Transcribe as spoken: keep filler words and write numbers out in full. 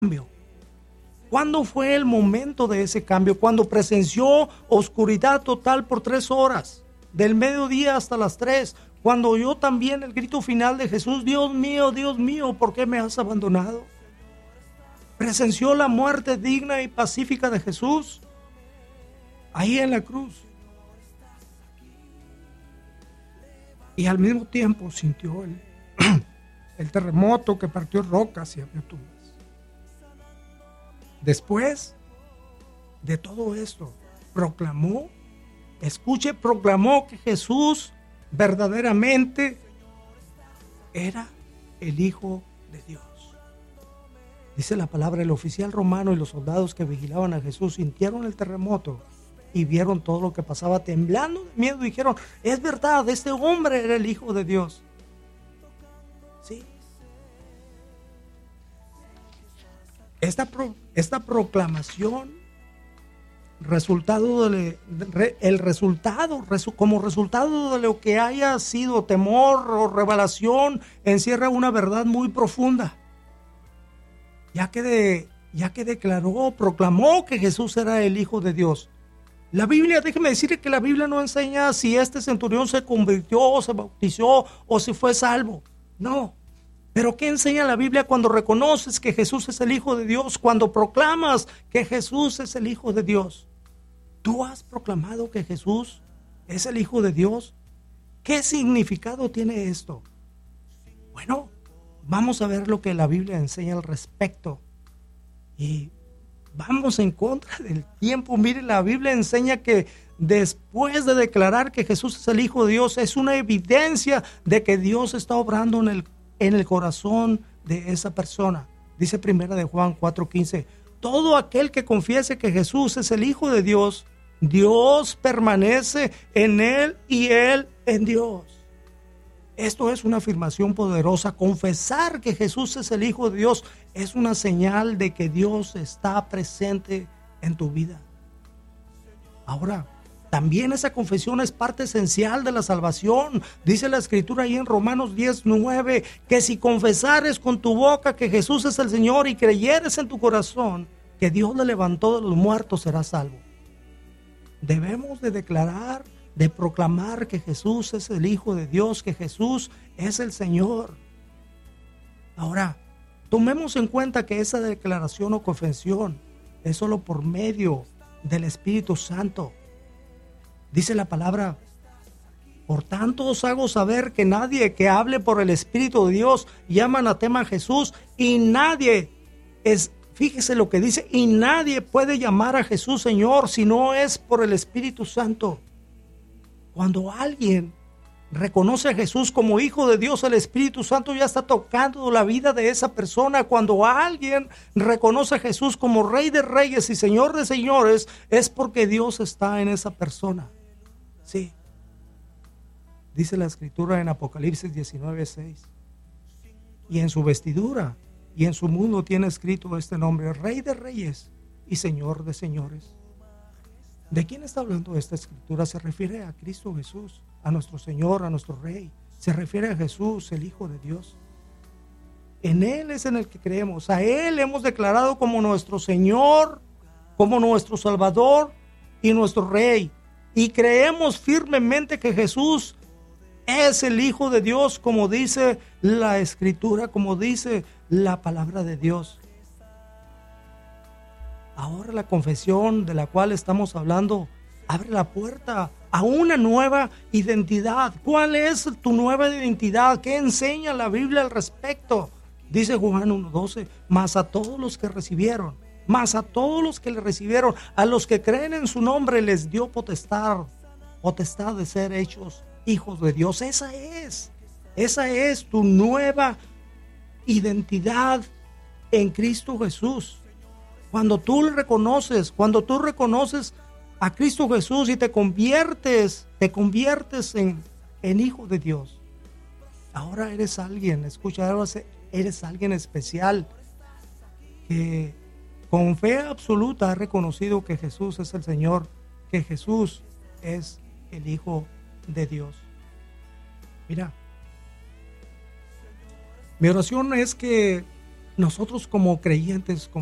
cambio. ¿Cuándo fue el momento de ese cambio? Cuando presenció oscuridad total por tres horas, del mediodía hasta las tres. Cuando oyó también el grito final de Jesús: Dios mío, Dios mío, ¿por qué me has abandonado? Presenció la muerte digna y pacífica de Jesús ahí en la cruz. Y al mismo tiempo sintió el, el terremoto que partió rocas y abrió tumbas. Después de todo esto, proclamó, escuche, proclamó que Jesús verdaderamente era el Hijo de Dios. Dice la palabra: el oficial romano y los soldados que vigilaban a Jesús sintieron el terremoto y vieron todo lo que pasaba, temblando de miedo, dijeron: es verdad, este hombre era el Hijo de Dios. Sí. Esta, pro, esta proclamación, resultado de, de, el resultado, resu, como resultado de lo que haya sido temor o revelación, encierra una verdad muy profunda. Ya que, de, ya que declaró, proclamó que Jesús era el Hijo de Dios. La Biblia, déjeme decirle que la Biblia no enseña si este centurión se convirtió, o se bautizó, o si fue salvo. No. Pero ¿qué enseña la Biblia cuando reconoces que Jesús es el Hijo de Dios? Cuando proclamas que Jesús es el Hijo de Dios. ¿Tú has proclamado que Jesús es el Hijo de Dios? ¿Qué significado tiene esto? Bueno, vamos a ver lo que la Biblia enseña al respecto. Y vamos en contra del tiempo. Mire, la Biblia enseña que después de declarar que Jesús es el Hijo de Dios, es una evidencia de que Dios está obrando en el en el corazón de esa persona. Dice primera de Juan cuatro quince: todo aquel que confiese que Jesús es el Hijo de Dios, Dios permanece en él y él en Dios. Esto es una afirmación poderosa. Confesar que Jesús es el Hijo de Dios es una señal de que Dios está presente en tu vida. Ahora, también esa confesión es parte esencial de la salvación. Dice la Escritura ahí en Romanos diez nueve, que si confesares con tu boca que Jesús es el Señor y creyeres en tu corazón que Dios le levantó de los muertos, serás salvo. Debemos de declarar, de proclamar que Jesús es el Hijo de Dios, que Jesús es el Señor. Ahora, tomemos en cuenta que esa declaración o confesión es solo por medio del Espíritu Santo. Dice la palabra: por tanto os hago saber que nadie que hable por el Espíritu de Dios llama anatema a Jesús, y nadie es, fíjese lo que dice, y nadie puede llamar a Jesús Señor si no es por el Espíritu Santo. Cuando alguien reconoce a Jesús como Hijo de Dios, el Espíritu Santo ya está tocando la vida de esa persona. Cuando alguien reconoce a Jesús como Rey de Reyes y Señor de Señores, es porque Dios está en esa persona. Sí. Dice la Escritura en Apocalipsis diecinueve seis: y en su vestidura y en su mundo tiene escrito este nombre: Rey de Reyes y Señor de Señores. ¿De quién está hablando esta Escritura? Se refiere a Cristo Jesús, a nuestro Señor, a nuestro Rey. Se refiere a Jesús, el Hijo de Dios. En Él es en el que creemos. A Él hemos declarado como nuestro Señor, como nuestro Salvador y nuestro Rey. Y creemos firmemente que Jesús es el Hijo de Dios, como dice la Escritura, como dice la palabra de Dios. Ahora la confesión de la cual estamos hablando abre la puerta a una nueva identidad. ¿Cuál es tu nueva identidad? ¿Qué enseña la Biblia al respecto? Dice Juan uno doce: mas a todos los que recibieron, mas a todos los que le recibieron, a los que creen en su nombre, les dio potestad, potestad de ser hechos hijos de Dios. Esa es, esa es tu nueva identidad en Cristo Jesús. Cuando tú le reconoces, cuando tú reconoces a Cristo Jesús y te conviertes, te conviertes en, en hijo de Dios. Ahora eres alguien, escucha, ahora eres alguien especial que con fe absoluta ha reconocido que Jesús es el Señor, que Jesús es el Hijo de Dios. Mira, mi oración es que nosotros como creyentes,